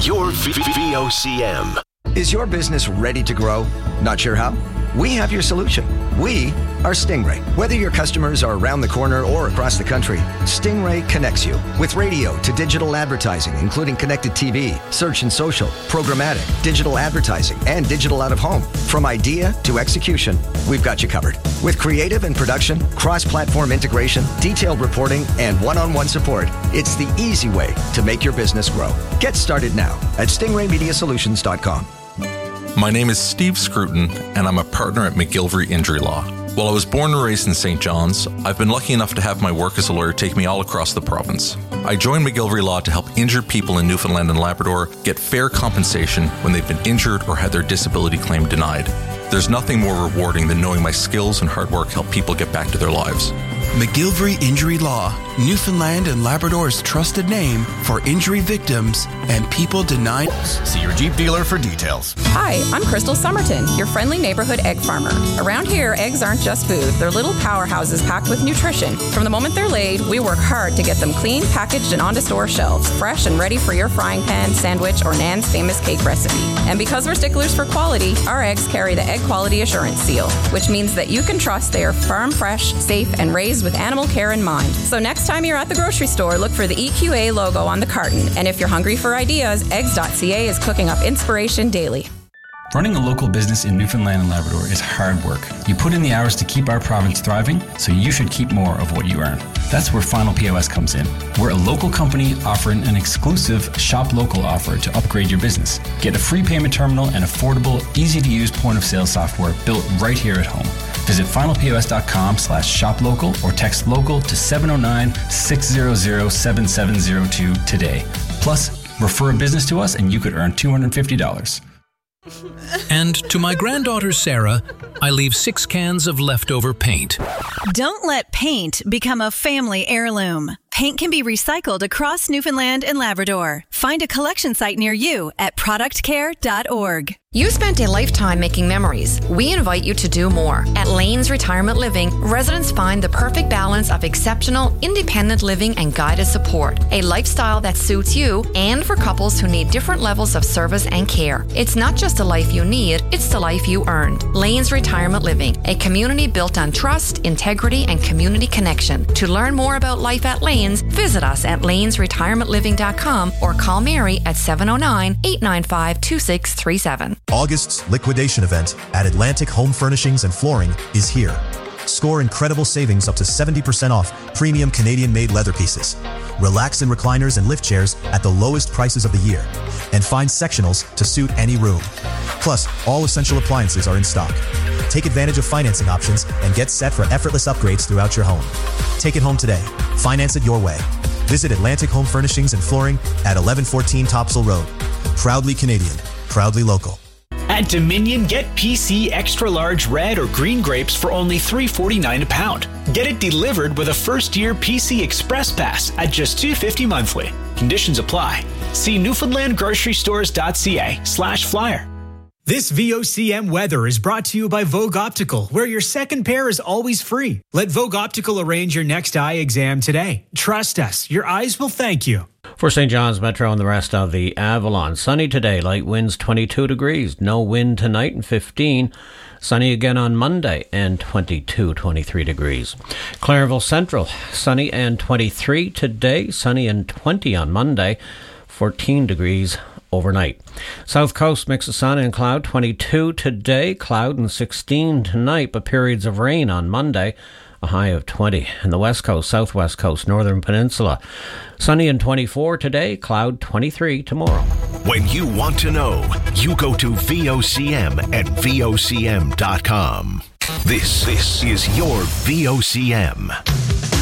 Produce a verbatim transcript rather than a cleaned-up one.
your V O C M. Is your business ready to grow? Not sure how? We have your solution. We are Stingray. Whether your customers are around the corner or across the country, Stingray connects you with radio to digital advertising, including connected T V, search and social, programmatic, digital advertising, and digital out of home. From idea to execution, we've got you covered. With creative and production, cross-platform integration, detailed reporting, and one-on-one support, it's the easy way to make your business grow. Get started now at stingray media solutions dot com. My name is Steve Scruton, and I'm a partner at McGilvery Injury Law. While I was born and raised in Saint John's, I've been lucky enough to have my work as a lawyer take me all across the province. I joined McGilvery Law to help injured people in Newfoundland and Labrador get fair compensation when they've been injured or had their disability claim denied. There's nothing more rewarding than knowing my skills and hard work help people get back to their lives. McGilvery Injury Law, Newfoundland and Labrador's trusted name for injury victims and people denied. See your Jeep dealer for details. Hi, I'm Crystal Somerton, your friendly neighborhood egg farmer. Around here, eggs aren't just food. They're little powerhouses packed with nutrition. From the moment they're laid, we work hard to get them clean, packaged, and onto store shelves, fresh and ready for your frying pan, sandwich, or Nan's famous cake recipe. And because we're sticklers for quality, our eggs carry the Egg Quality Assurance Seal, which means that you can trust they are farm fresh, safe, and raised with animal care in mind. So next time you're at the grocery store, look for the E Q A logo on the carton. And if you're hungry for ideas, eggs dot c a is cooking up inspiration daily. Running a local business in Newfoundland and Labrador is hard work. You put in the hours to keep our province thriving, so you should keep more of what you earn. That's where Final P O S comes in. We're a local company offering an exclusive Shop Local offer to upgrade your business. Get a free payment terminal and affordable, easy-to-use point-of-sale software built right here at home. Visit final p o s dot com slash shop local or text local to seven oh nine, six hundred, seven seven oh two today. Plus, refer a business to us and you could earn two hundred fifty dollars. And to my granddaughter Sarah, I leave six cans of leftover paint. Don't let paint become a family heirloom. Paint can be recycled across Newfoundland and Labrador. Find a collection site near you at product care dot org. You spent a lifetime making memories. We invite you to do more. At Lanes Retirement Living, residents find the perfect balance of exceptional, independent living and guided support. A lifestyle that suits you and for couples who need different levels of service and care. It's not just a life you need, it's the life you earned. Lanes Retirement Living, a community built on trust, integrity, and community connection. To learn more about life at Lanes, visit us at lanes retirement living dot com or call Mary at seven oh nine, eight nine five, two six three seven. August's liquidation event at Atlantic Home Furnishings and Flooring is here. Score incredible savings up to seventy percent off premium Canadian-made leather pieces. Relax in recliners and lift chairs at the lowest prices of the year. And find sectionals to suit any room. Plus, all essential appliances are in stock. Take advantage of financing options and get set for effortless upgrades throughout your home. Take it home today. Finance it your way. Visit Atlantic Home Furnishings and Flooring at eleven fourteen Topsail Road. Proudly Canadian. Proudly local. At Dominion, get P C Extra Large Red or Green Grapes for only three dollars and forty-nine cents a pound. Get it delivered with a first-year P C Express Pass at just two dollars and fifty cents monthly. Conditions apply. See newfoundland grocery stores dot c a slash flyer. This V O C M weather is brought to you by Vogue Optical, where your second pair is always free. Let Vogue Optical arrange your next eye exam today. Trust us, your eyes will thank you. For Saint John's Metro and the rest of the Avalon, sunny today, light winds twenty-two degrees, no wind tonight and fifteen. Sunny again on Monday and twenty-two, twenty-three degrees. Clairville Central, sunny and twenty-three today, sunny and twenty on Monday, fourteen degrees overnight. South Coast, mix of sun and cloud, twenty-two today, cloud and sixteen tonight, but periods of rain on Monday, a high of twenty. And the West Coast, Southwest Coast, Northern Peninsula, sunny and twenty-four today, cloud twenty-three tomorrow. When you want to know, you go to V O C M at V O C M dot com. This, this is your V O C M.